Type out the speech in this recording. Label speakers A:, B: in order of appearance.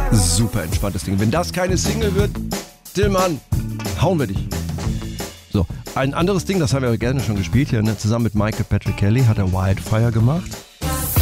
A: Super entspanntes Ding. Wenn das keine Single wird, Tillmann, hauen wir dich. So, ein anderes Ding, das haben wir gerne schon gespielt hier, ne? Zusammen mit Michael Patrick Kelly hat er Wildfire gemacht.